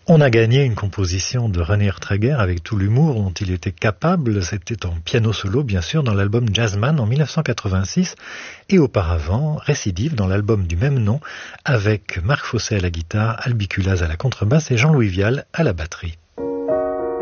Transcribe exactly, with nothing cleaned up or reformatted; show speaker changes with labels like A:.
A: On a gagné une composition de René Ertrager avec tout l'humour dont il était capable. C'était en piano solo, bien sûr, dans l'album Jazzman en mille neuf cent quatre-vingt-six et auparavant, Récidive dans l'album du même nom avec Marc Fossey à la guitare, Albiculaz à la contrebasse et Jean-Louis Vial à la batterie.